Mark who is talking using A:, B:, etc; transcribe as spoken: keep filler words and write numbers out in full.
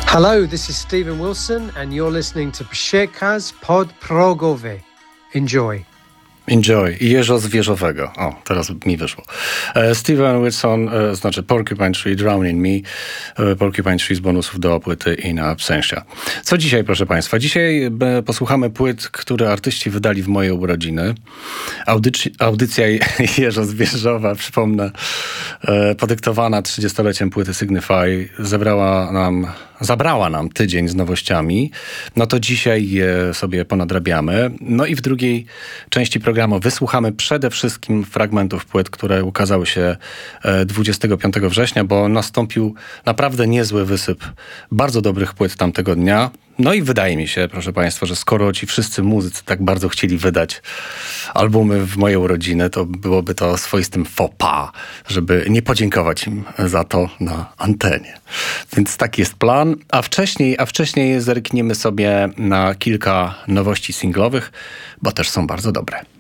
A: Hello, this is Stephen Wilson and you're listening to Przekaz Podprogowy. Enjoy.
B: Enjoy. Jeżo zwierzowego. O, teraz mi wyszło. E, Steven Wilson, e, znaczy Porcupine Tree, Drown in Me. E, Porcupine Tree z bonusów do płyty In Absentia. Co dzisiaj, proszę Państwa? Dzisiaj e, posłuchamy płyt, które artyści wydali w moje urodziny. Audyci- audycja Jeżo zwierzowa, przypomnę, e, podyktowana trzydziestoleciem płyty Signify, zebrała nam, zabrała nam tydzień z nowościami. No to dzisiaj je sobie ponadrabiamy. No i w drugiej części programu wysłuchamy przede wszystkim fragmentów płyt, które ukazały się dwudziestego piątego września, bo nastąpił naprawdę niezły wysyp bardzo dobrych płyt tamtego dnia. No i wydaje mi się, proszę Państwa, że skoro ci wszyscy muzycy tak bardzo chcieli wydać albumy w moje urodziny, to byłoby to swoistym faux pas, żeby nie podziękować im za to na antenie. Więc taki jest plan. A wcześniej, a wcześniej zerkniemy sobie na kilka nowości singlowych, bo też są bardzo dobre.